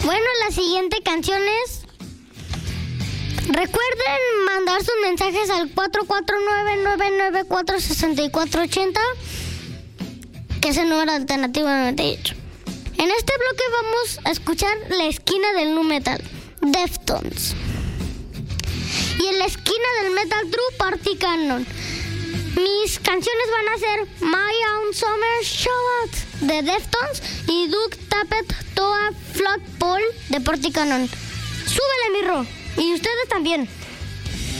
Bueno, la siguiente canción es... Recuerden mandar sus mensajes al 449-994-6480, que es el número alternativo 98. En este bloque vamos a escuchar la esquina del nu metal, Deftones. Y en la esquina del metal true, Party Cannon. Mis canciones van a ser My Own Summer Shot de Deftones y Duke Tappet Toa Flagpole de Party Cannon. Súbele, mi Ro. Y ustedes también.